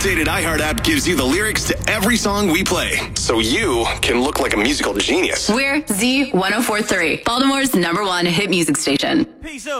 updated iHeart app gives you the lyrics to every song we play, so you can look like a musical genius. We're Z1043, Baltimore's #1 hit music station. Peace out.